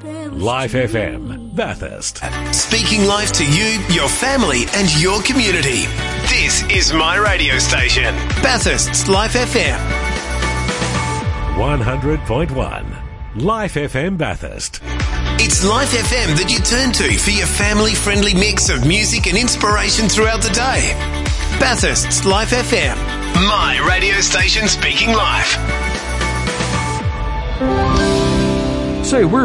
Life FM, Bathurst. Speaking life to you, your family and your community. This is my radio station, Bathurst's Life FM. 100.1, Life FM Bathurst. It's Life FM that you turn to for your family-friendly mix of music and inspiration throughout the day. Bathurst's Life FM, my radio station speaking life. Say, we're